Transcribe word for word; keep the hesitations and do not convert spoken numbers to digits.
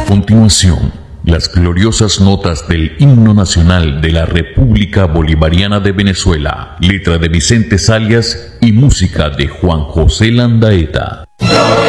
A continuación, las gloriosas notas del himno nacional de la República Bolivariana de Venezuela, letra de Vicente Zalias y música de Juan José Landaeta.